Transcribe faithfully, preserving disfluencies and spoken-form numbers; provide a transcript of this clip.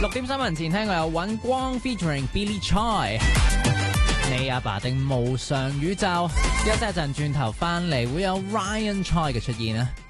六點新聞前聽過有尹光 featuring Billy Choi， 你阿爸定無常宇宙。休息一陣，轉頭翻嚟會有 Ryan Choi 嘅出現啊！